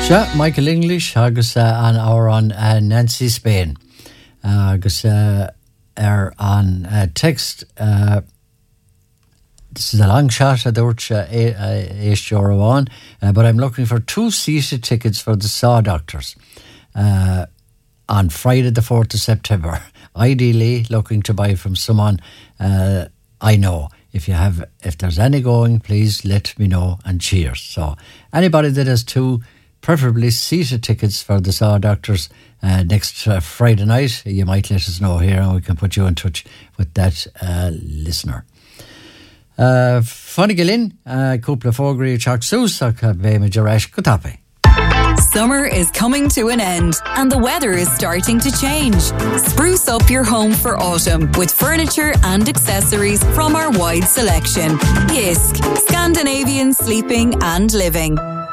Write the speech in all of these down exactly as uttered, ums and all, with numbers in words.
Ja, Michael English agus uh, an áir an uh, Nancy Spain uh, agus uh, er an uh, text uh, this is a long shot I don't uh, eight euro on uh, but I'm looking for two seated tickets for the Saw Doctors uh, on Friday the fourth of September, ideally looking to buy from someone uh, I know. If you have, if there's any going, please let me know and cheers. So anybody that has two preferably seated tickets for the Saw Doctors uh, next uh, Friday night, you might let us know here and we can put you in touch with that uh, listener. Uh, Funny Gilin, uh, couple of fogri chak susak be majarash kutape. Summer is coming to an end and the weather is starting to change. Spruce up your home for autumn with furniture and accessories from our wide selection. Yisk, Scandinavian sleeping and living.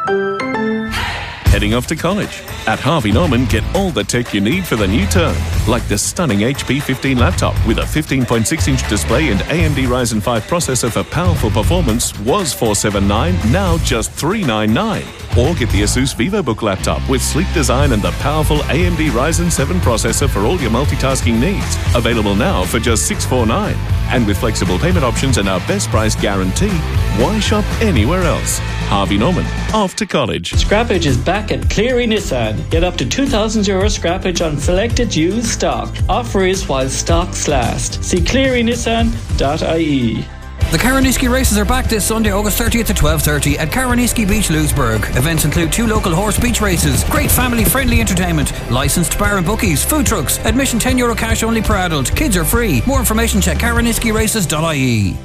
Heading off to college? At Harvey Norman, get all the tech you need for the new term, like the stunning H P fifteen laptop with a fifteen point six inch display and A M D Ryzen five processor for powerful performance was four seventy-nine, now just three ninety-nine. Or get the Asus VivoBook laptop with sleek design and the powerful A M D Ryzen seven processor for all your multitasking needs. Available now for just six forty-nine. And with flexible payment options and our best price guarantee, why shop anywhere else? Harvey Norman, off to college. Scrappage is back at Cleary Nissan. Get up to two thousand euro scrappage on selected used stock. Offer is while stocks last. See cleary nissan dot I E. The Caraniski races are back this Sunday, August thirtieth at twelve thirty at Caraniski Beach, Lewisburg. Events include two local horse beach races, great family-friendly entertainment, licensed bar and bookies, food trucks, admission ten euro cash only per adult. Kids are free. More information check caraniski races dot I E.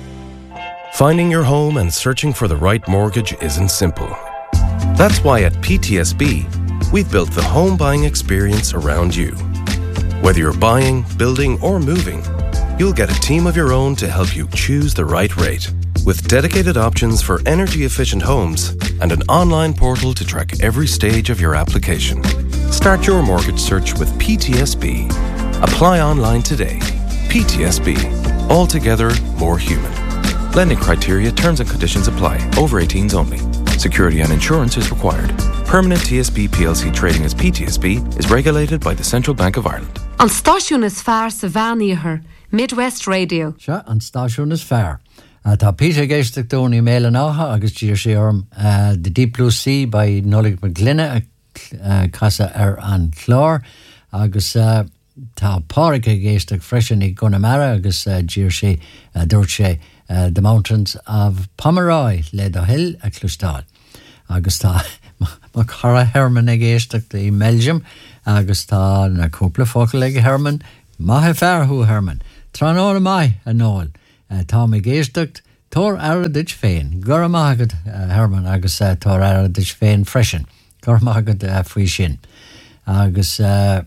Finding your home and searching for the right mortgage isn't simple. That's why at P T S B, we've built the home buying experience around you. Whether you're buying, building, or moving, you'll get a team of your own to help you choose the right rate. With dedicated options for energy-efficient homes and an online portal to track every stage of your application. Start your mortgage search with P T S B. Apply online today. P T S B. Altogether more human. Lending criteria, terms and conditions apply. Over eighteens only. Security and insurance is required. Permanent T S B P L C trading as P T S B is regulated by the Central Bank of Ireland. An stáisiún is fearr sa bhean Midwest Radio. Sure, an stáisiún is fearr. Uh, tá Peter Geistach dún I méile náha agus dír sé orm uh, The Deep Blue Sea by Nollaig McGlinna uh, casa ar an chlár agus uh, tá Pádraig Geistach freisin I Gunamara agus uh, dír sé uh, dúirt sé uh, The Mountains of Pomeroy le do hill a Clústáil. Agus tá má cara Herman ag Geistach I Belgium agus tá na cúpla focail ag Herman maithe fearrthú Herman. Tránóna mai a nóil. Uh, tá mé géisteacht tór aradid féin. Gur amagad uh, Herman agus uh, tór aradid féin freisin. Gur amagad uh, faoi sin. Agus uh,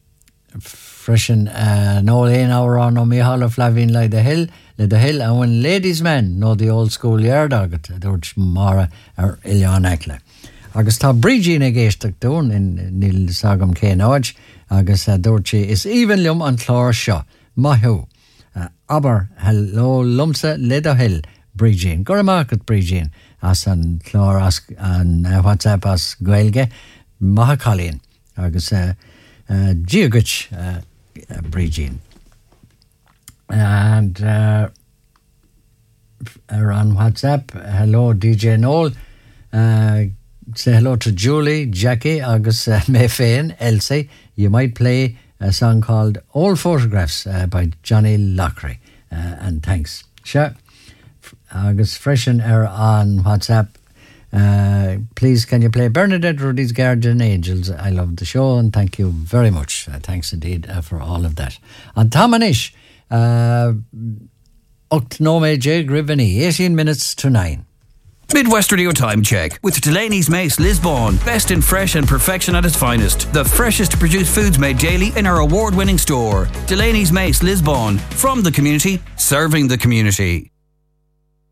freisin uh, nóil éon ára an ó Mícheál Flavin le the hill, le the hill, and when ladies men know the old school yard agat, dúirt mara ar Ilián Ecle. Agus tá Brídín ag géisteacht dún in níl sagam cé náid, agus uh, dúirt sé is even liom an chlár seo, maithú. Uh, aber hello lumsa le do hill Brídín. Gur amagad Brídín as an chlár as an uh, WhatsApp as Gaelge maithe Colleen agus uh, uh, Giagach uh, uh, Brídín. And uh, on WhatsApp, hello D J Noel, uh, say hello to Julie, Jackie, agus uh, Mayfain, Elsie. You might play a song called Old Photographs uh, by Johnny Lockery. Uh, and thanks. Sure. Agus freshen er on WhatsApp. Uh, please, can you play Bernadette Rudy's Guardian Angels? I love the show and thank you very much. Uh, thanks indeed uh, for all of that. On Tamanish, uh, Octonome J. Griveni, eighteen minutes to nine. Midwest Radio Time Check with Delaney's Mace Lisbon. Best in fresh and perfection at its finest. The freshest produced foods made daily in our award-winning store. Delaney's Mace Lisbon. From the community, serving the community.